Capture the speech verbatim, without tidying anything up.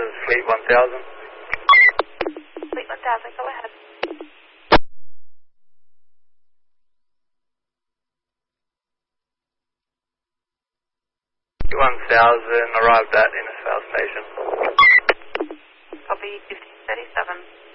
is Fleet one thousand. Fleet one thousand, go ahead. one thousand arrived at Innisfail Station. Copy fifteen thirty-seven.